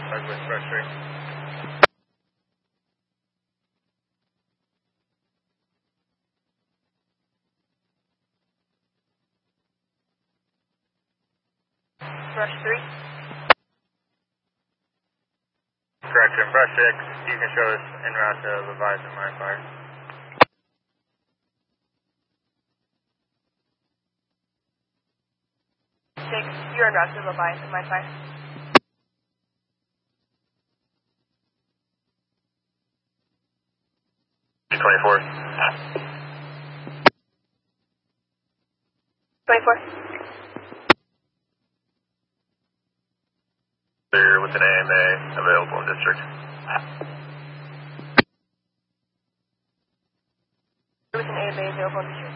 Douglas, Brush 3. Brush 3. Correction, Brush 6. You can show us en route to Leviathan Line Fire. 6, you're en route to Leviathan Line 5. 24. 24. Clear with an AMA available in district. With an AMA available in district.